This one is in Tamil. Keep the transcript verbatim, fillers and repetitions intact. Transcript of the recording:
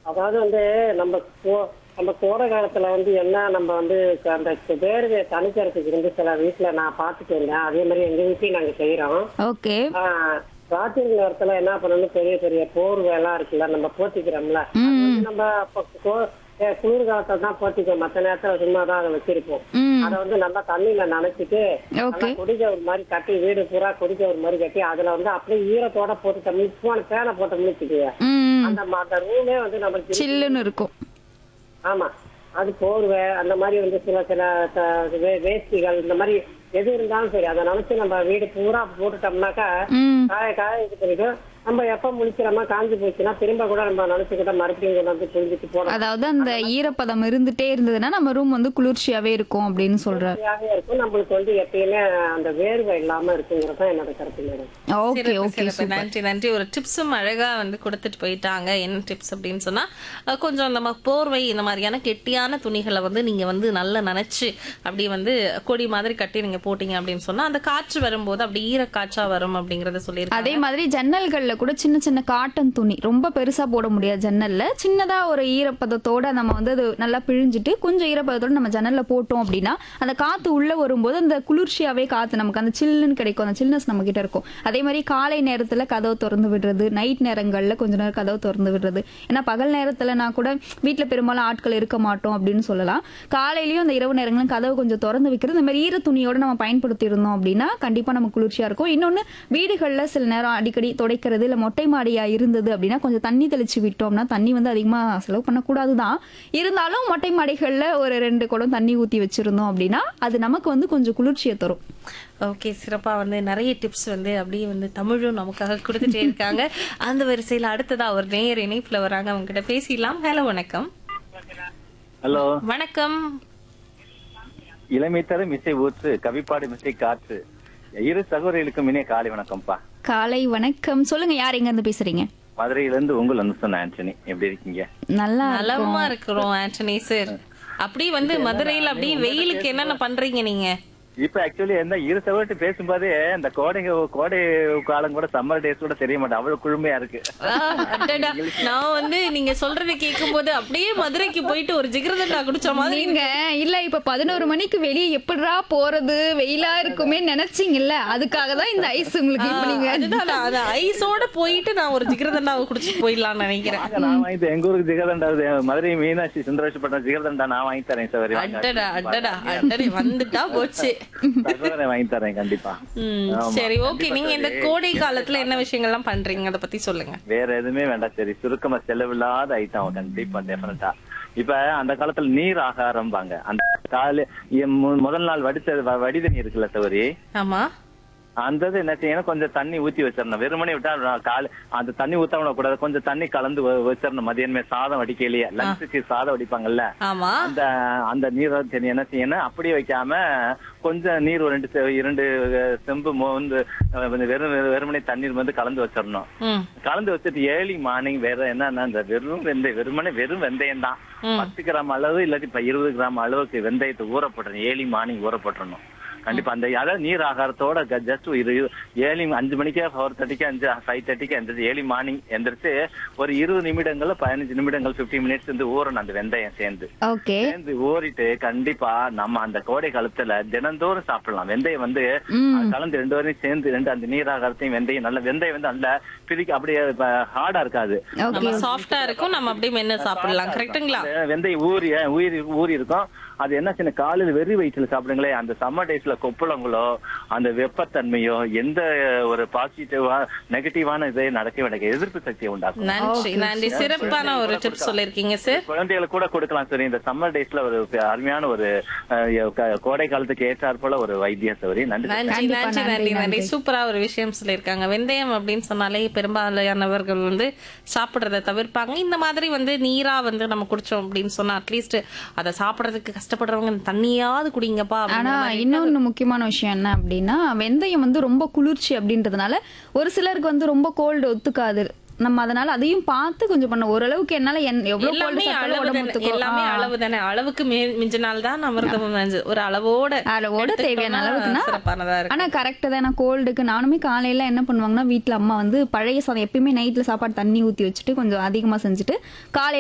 அதாவது வந்து நம்ம கோ- நம்ம கோடை காலத்துல வந்து என்ன நம்ம வந்து க- அந்த வேர்வையை தணிக்கிறதுக்கு இருந்து சில வீட்டுல நான் பாத்துட்டு இருந்தேன். அதே மாதிரி எங்க வீட்லயும் நாங்க செய்யறோம். ஓகே. ஆஹ் ராத்திரி நேரத்துல என்ன பண்ணணும், பெரிய பெரிய போர்வை எல்லாம் இருக்குல்ல நம்ம போத்திக்கிறோம்ல, அது ம் வந்து நம்ம அப்ப கோ- அஹ் குளிர் காலத்துல தான் போத்திக்குவோம், மத்த நேரத்துல சும்மா தான் அதை வச்சிருப்போம். ம் அதை வந்து நல்லா தண்ணியில நனைச்சிட்டு நல்லா ஓகே. குடிக்க ஒரு மாதிரி கட்டி, வீடு பூரா குடிக்க ஒரு மாதிரி கட்டி, அதுல வந்து அப்படியே ஈரத்தோட போட்டுட்டோம்னு போன பேனை போட்டோம்னு வச்சுக்கோங்க, ம் அந்த ம- அந்த ரூமே வந்து நம்மளுக்கு சில்லுன்னு இருக்கும். ஆமா. அது போர்வை அந்த மாதிரி வந்து சில சில த- வே- வேஷ்டிகள் இந்த மாதிரி எது இருந்தாலும் சரி அதை நினைச்சு நம்ம வீடு பூரா போட்டுட்டோம்னாக்கா ம் காய காய இது பண்ணிட்டு நம்ம எப்ப முழிக்கிறோமா காஞ்சி போச்சுன்னா திரும்ப கூட நம்ம நினைச்சுக்கிட்ட மறுபடியும் கொண்டு வந்து புரிஞ்சுட்டு போறோம். அதாவது அந்த ஈரப்பதம் இருந்துட்டே இருந்ததுன்னா நம்ம ரூம் வந்து குளிர்ச்சியாவே இருக்கும் அப்படின்னு சொல்றாரு. இருக்கும், நம்மளுக்கு வந்து எப்பயுமே அந்த வேர்வை இல்லாம இருக்குங்கிறது தான் என்னோட கருத்து மேடம். ஓகே சிறப்பு, ஓகே சிறப்பு. சூப்பர். நன்றி நன்றி ஒரு டிப்ஸும் அழகா வந்து கொடுத்துட்டு போயிட்டாங்க. என்ன டிப்ஸ் அப்படின்னு சொன்னா அஹ், கொஞ்சம் நம்ம போர்வை இந்த மாதிரியான கெட்டியான துணிகளை வந்து நீங்க வந்து நல்லா நனைச்சு அப்படி வந்து கொடி மாதிரி கட்டி நீங்க போட்டீங்க அப்படின்னு சொன்னா அந்த காற்று வரும்போது அப்படி ஈர காற்றா வரும் அப்படிங்கறத சொல்லியிருக்காங்க. அதே மாதிரி ஜன்னல்கள்ல கூட சின்ன சின்ன காட்டன் துணி ரொம்ப பெருசா போட முடியாது, ஜன்னல்ல சின்னதா ஒரு ஈரப்பதத்தோட நம்ம வந்து அது நல்லா பிழிஞ்சிட்டு கொஞ்சம் ஈரப்பதத்தோட நம்ம ஜன்னல்ல போட்டோம் அப்படின்னா அந்த காத்து உள்ள வரும்போது அந்த குளிர்ச்சியாவே காத்து நமக்கு அந்த சில்லுன்னு கிடைக்கும், அந்த சில்னஸ் நம்ம கிட்ட இருக்கும். அதே மாதிரி காலை நேரத்துல கதவு திறந்து விடுறது, நைட் நேரங்கள்ல கொஞ்ச நேரம் கதவு திறந்து விடுறது. ஏன்னா பகல் நேரத்துல நான் கூட வீட்டுல பெரும்பாலும் ஆட்கள் இருக்க மாட்டோம் அப்படின்னு சொல்லலாம். காலையிலயும் அந்த இரவு நேரங்களும் கதவு கொஞ்சம் திறந்து வைக்கிறது, இந்த மாதிரி ஈர துணியோட நம்ம பயன்படுத்தி இருந்தோம் அப்படின்னா கண்டிப்பா நம்ம குளிர்ச்சியா இருக்கும். இன்னொன்னு வீடுகள்ல சில நேரம் அடிக்கடி துடைக்கிறது இல்ல மொட்டை மாடியா இருந்தது அப்படின்னா கொஞ்சம் தண்ணி தெளிச்சு விட்டோம்னா, தண்ணி வந்து அதிகமா செலவு பண்ணக்கூடாதுதான், இருந்தாலும் மொட்டை மாடிகள்ல ஒரு ரெண்டு குடம் தண்ணி ஊத்தி வச்சிருந்தோம் அப்படின்னா அது நமக்கு வந்து கொஞ்சம் குளிர்ச்சியை தரும். ஓகே, சிறப்பா வந்து நிறைய டிப்ஸ் வந்து அப்படியே வந்து தமிழும் நமக்காக கொடுத்துட்டே இருக்காங்க. அந்த வரிசையில அடுத்ததா ஒரு நேயர் இணைப்புல வராங்க, அவங்க கிட்ட பேசிடலாம். ஹலோ, வணக்கம். ஹலோ, வணக்கம். இளமை தரும் இசை ஊற்று கவிப்பாடு மிசை காற்று இரு சகோதரிகளுக்கும் இனிய காலை வணக்கம்ப்பா. காலை வணக்கம். சொல்லுங்க, யார் எங்க இருந்து பேசுறீங்க? மதுரையிலிருந்து உங்கள் அனுசன் ஆண்டனி, எப்படி இருக்கீங்க? நல்லா நலமா இருக்கிறோம் ஆண்டனி சார். அப்படி வந்து மதுரையில அப்படி வெயிலுக்கு என்னென்ன பண்றீங்க நீங்க? இப்ப ஆக்சுவலி என்ன இரு சகோதரி பேசும்போதே இந்த கோடை கோடை காலம் கூட சம்மர் டேஸ் கூட தெரிய மாட்டேன், அவ்வளவு குழுமையா இருக்கு. ஆஹ், அடடா. நான் வந்து நீங்க சொல்றதை கேட்கும் போது அப்படியே மதுரைக்கு போயிட்டு ஒரு ஜிகர்தண்டா குடிச்ச மாதிரி நீங்க இல்ல இப்ப பதினோரு மணிக்கு வெளியே எப்படிடா போறது, வெயிலா இருக்குமே நினைச்சீங்கல்ல, அதுக்காக தான் இந்த ஐஸ் உங்களுக்கு. இப்ப நீங்க அதுதான் நான் அந்த ஐஸோட போயிட்டு நான் ஒரு ஜிகர்தண்டாவை குடிச்சு போயிடலாம்னு நினைக்கிறேன். வாங்க, நான் வாங்கி தரேன். எங்க ஊருக்கு ஜிகர்தண்டா, மதுரை மீனாட்சி சுந்தரேஸ்வரப்பட்ட ஜிகர்தண்டா நான் வாங்கி தரேன் சகோதரி. வாங்க. அடடா அடடா அடடே, வந்துட்டா போச்சு. சகோதரன் வாங்கி தரேன் கண்டிப்பா. ம், ஆமா, சரி, ஓகே. கண்டிப்பா நீங்க இந்த சகோதரி. கோடை காலத்துல என்ன விஷயங்கள்லாம் பண்றீங்க அதை பத்தி சொல்லுங்க. வேற எதுவுமே வேண்டாம், சரி சுருக்கமா செலவில்லாத ஐட்டம் கண்டிப்பா டெஃபினட்டா. இப்ப அந்த காலத்துல நீர் ஆகாரம் வாங்க, அந்த காலை முதல் நாள் வடித்த வ- வடிதண்ணி இருக்குல்ல சகோதரி, ஆமா, அந்த இது என்ன செய்யணும், கொஞ்சம் தண்ணி ஊத்தி வச்சிடணும். வெறுமனே விட்டா நான் காலை அந்த தண்ணி ஊத்த விடக்கூடாது, கொஞ்சம் தண்ணி கலந்து வ- வச்சிடணும். மதியானமே சாதம் வடிக்கையிலேயே லஞ்சுக்கு சாதம் வடிப்பாங்கல்ல, ஆமா. அந்த அந்த நீரை தண்ணி என்ன செய்யணும் அப்படியே வைக்காம கொஞ்சம் நீர் ஒரு ரெண்டு செ- இரண்டு செம்பு வந்து வெறும் வெறுமனே தண்ணீர் வந்து கலந்து வச்சிடணும். ம், கலந்து வச்சுட்டு ஏர்லி மார்னிங் வேற என்னன்னா இந்த வெறும் வெந்தயம், வெறுமனே வெறும் வெந்தயம் தான் பத்து கிராம் அளவு இல்லாட்டி இப்ப இருபது கிராம் அளவுக்கு வெந்தயத்தை ஊறப்பட்டுறணும், ஏர்லி மார்னிங் ஊறப்பட்டுறணும் கண்டிப்பா. அந்த அதாவது நீர் ஆகாரத்தோட ஜஸ்ட் ஏர்லி அஞ்சு மணிக்கே ஃபோர் தேர்ட்டிக்கு அஞ்சு ஃபைவ் தேர்ட்டிக்கு எந்திரிச்சு ஏர்லி மார்னிங் எந்திரிச்சு ஒரு இருபது நிமிடங்கள் பதினஞ்சு நிமிடங்கள் பிப்டீன் மினிட்ஸ் வந்து ஊறணும் அந்த வெந்தயம் சேர்ந்து ஓகே. சேர்ந்து ஊறிட்டு கண்டிப்பா நம்ம அந்த கோடை காலத்துல தினந்தோறும் சாப்பிடலாம். வெந்தயம் வந்து அது கலந்து ரெண்டு வரையும் சேர்ந்து ரெண்டு அந்த நீர் ஆகாரத்தையும் வெந்தயம் நல்ல வெந்தயம் வந்து நல்ல பிரிக்க அப்படியே ஹார்டா இருக்காது, நம்ம சாஃப்டா இருக்கும், நம்ம அப்படியே மென்னு சாப்பிடலாம். கரெக்ட்டுங்களா? வெந்தயம் ஊறி ஊறி ஊறி இருக்கும். அது என்ன சின்ன காலையில வெறி வயிற்றுல சாப்பிடுங்களே, அந்த சம்மர் டேஸ்ல கொப்பளங்களோ அந்த வெப்பத்தன்மையோ எந்த ஒரு பாசிட்டிவா நெகட்டிவான இதே நடக்க நடக்க எதிர்ப்பு சக்தியை உண்டாக்கும். நன்றி நன்றி, சிறப்பான ஒரு டிப்ஸ் சொல்லிருக்கீங்க சார். குழந்தைகளுக்கு கூட கொடுக்கலாம் சரி. இந்த சம்மர் டேஸ்ல ஒரு அருமையான ஒரு அஹ், க- கோடை காலத்துக்கு ஏற்றாற் போல ஒரு வைத்திய சௌரி. நன்றி. நன்றி கண்டிப்பா, நன்றி நன்றி, நன்றி நன்றி. நன்றி. சூப்பரா ஒரு விஷயம் சொல்லியிருக்காங்க. வெந்தயம் அப்படின்னு சொன்னாலே பெரும்பாலானவர்கள் வந்து சாப்பிடுறத தவிர்ப்பாங்க. இந்த மாதிரி வந்து நீரா வந்து நம்ம குடிச்சோம் அப்படின்னு சொன்னா அட்லீஸ்ட் அதை சாப்பிடறதுக்கு கஷ்டப்படுறவங்க இந்த தண்ணியாவது குடிங்கப்பா ஆனா அப்படிங்கிற மாதிரி. இன்னொன்னு முக்கியமான விஷயம் என்ன அப்படின்னா, வெந்தயம் வந்து ரொம்ப குளிர்ச்சி அப்படின்றதுனால ஒரு சிலருக்கு வந்து ரொம்ப கோல்டு ஒத்துக்காது. நம்ம அதனால அதையும் பார்த்து கொஞ்சம் பண்ண ஓரளவுக்கு என்னால என்- எவ்வளவு கோல்டு எல்லாமே சாப்பிட்டாலும் அளவு உடம்பு தானே, ஒத்துக்கும். எல்லாமே ஆ. அளவு தானே. அளவுக்கு மே- மிஞ்சினால் தான் அமிர்தமும் நஞ்சு. ஒரு அளவோட அளவோட தேவையான எடுத்துக்கிட்டோம்னா அளவுக்குன்னா சிறப்பானதா இருக்கும். ஆனா கரெக்ட் தான். நான் கோல்டுக்கு நானுமே காலையில என்ன பண்ணுவாங்கன்னா, வீட்டுல அம்மா வந்து பழைய சாதம் எப்பயுமே நைட்ல சாப்பாடு தண்ணி ஊத்தி வச்சுட்டு கொஞ்சம் அதிகமா செஞ்சுட்டு காலையில